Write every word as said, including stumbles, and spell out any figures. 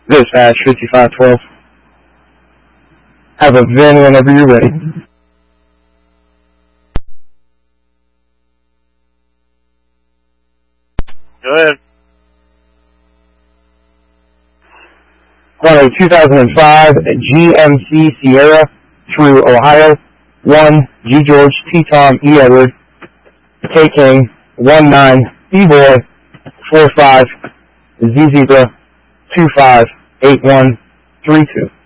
Dispatch fifty-five twelve. Have a V I N whenever you're ready. Go ahead. On a two thousand five G M C Sierra through Ohio, one G George T Tom E Edward, K King, one nine B Boy, four five Z Zebra, two five eight one three two.